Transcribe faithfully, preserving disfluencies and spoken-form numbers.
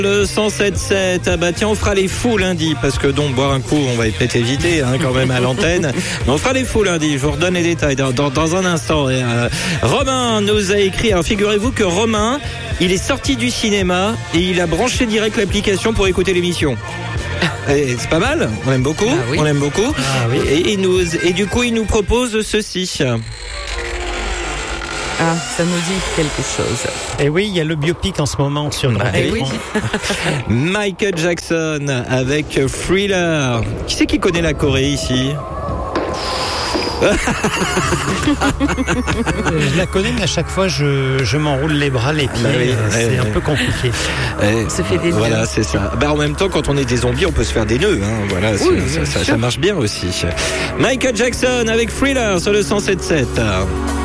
Le cent sept sept, ah bah tiens, on fera les fous lundi, parce que donc boire un coup, on va peut-être éviter hein, quand même à l'antenne. Mais on fera les fous lundi, je vous redonne les détails dans, dans, dans un instant. Et, euh, Romain nous a écrit, alors figurez-vous que Romain, il est sorti du cinéma et il a branché direct l'application pour écouter l'émission. Et c'est pas mal, on aime beaucoup, ah oui. on aime beaucoup. Ah oui. et, et, nous, et du coup, il nous propose ceci. Ah, ça nous dit quelque chose. Et oui, il y a le biopic en ce moment sur grand eh oui. Michael Jackson avec Thriller. Qui c'est qui connaît la Corée ici? Je la connais, mais à chaque fois, je, je m'enroule les bras, les pieds. Oui, c'est oui, un oui. peu compliqué. On se fait des voilà, nœuds. C'est ça. Bah, en même temps, quand on est des zombies, on peut se faire des nœuds. Hein. Voilà, oui, ça, ça, ça marche bien aussi. Michael Jackson avec Thriller sur le cent sept sept.